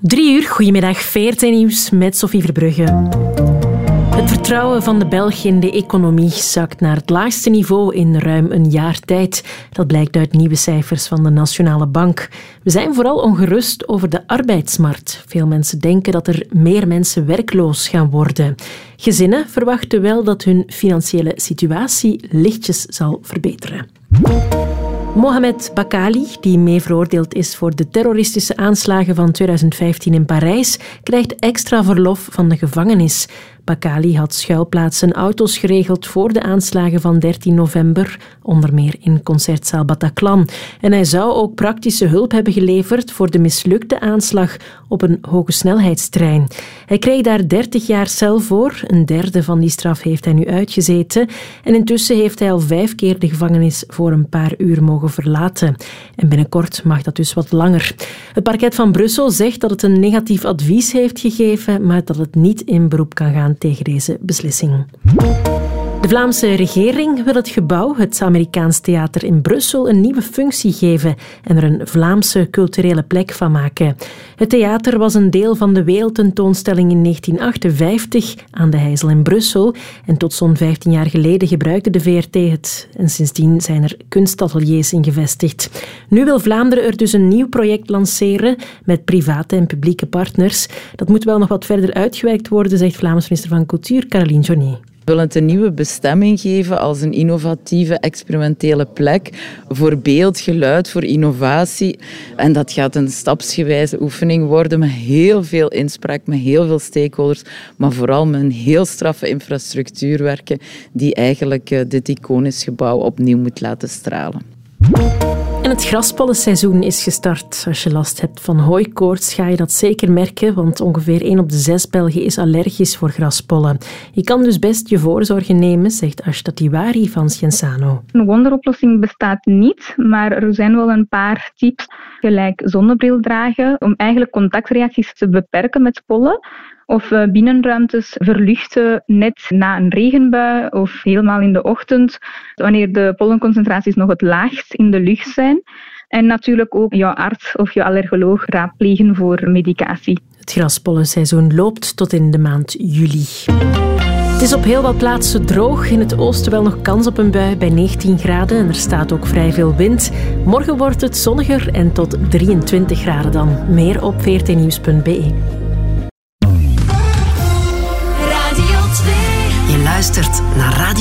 3 uur, goedemiddag, VRT Nieuws met Sophie Verbrugge. Het vertrouwen van de Belg in de economie zakt naar het laagste niveau in ruim een jaar tijd. Dat blijkt uit nieuwe cijfers van de Nationale Bank. We zijn vooral ongerust over de arbeidsmarkt. Veel mensen denken dat er meer mensen werkloos gaan worden. Gezinnen verwachten wel dat hun financiële situatie lichtjes zal verbeteren. Mohamed Bakali, die mee veroordeeld is voor de terroristische aanslagen van 2015 in Parijs, krijgt extra verlof van de gevangenis. Bakali had schuilplaatsen en auto's geregeld voor de aanslagen van 13 november, onder meer in concertzaal Bataclan. En hij zou ook praktische hulp hebben geleverd voor de mislukte aanslag op een hogesnelheidstrein. Hij kreeg daar 30 jaar cel voor. Een derde van die straf heeft hij nu uitgezeten. En intussen heeft hij al 5 keer de gevangenis voor een paar uur mogen verlaten. En binnenkort mag dat dus wat langer. Het parket van Brussel zegt dat het een negatief advies heeft gegeven, maar dat het niet in beroep kan gaan tegen deze beslissing. De Vlaamse regering wil het gebouw, het Amerikaans Theater in Brussel, een nieuwe functie geven en er een Vlaamse culturele plek van maken. Het theater was een deel van de wereldtentoonstelling in 1958 aan de Heijzel in Brussel en tot zo'n 15 jaar geleden gebruikte de VRT het en sindsdien zijn er kunstateliers in gevestigd. Nu wil Vlaanderen er dus een nieuw project lanceren met private en publieke partners. Dat moet wel nog wat verder uitgewerkt worden, zegt Vlaams minister van Cultuur Caroline Journet. We willen het een nieuwe bestemming geven als een innovatieve, experimentele plek voor beeld, geluid, voor innovatie. En dat gaat een stapsgewijze oefening worden met heel veel inspraak, met heel veel stakeholders, maar vooral met een heel straffe infrastructuur werken die eigenlijk dit iconisch gebouw opnieuw moet laten stralen. En het graspollenseizoen is gestart. Als je last hebt van hooikoorts ga je dat zeker merken, want ongeveer 1 op de 6 Belgen is allergisch voor graspollen. Je kan dus best je voorzorgen nemen, zegt Ashta Tiwari van Sciensano. Een wonderoplossing bestaat niet, maar er zijn wel een paar tips, gelijk zonnebril dragen, om eigenlijk contactreacties te beperken met pollen. Of binnenruimtes verluchten net na een regenbui of helemaal in de ochtend, wanneer de pollenconcentraties nog het laagst in de lucht zijn. En natuurlijk ook jouw arts of je allergoloog raadplegen voor medicatie. Het graspollenseizoen loopt tot in de maand juli. Het is op heel wat plaatsen droog. In het oosten wel nog kans op een bui bij 19 graden en er staat ook vrij veel wind. Morgen wordt het zonniger en tot 23 graden dan. Meer op vrtnieuws.be. Je luistert naar Radio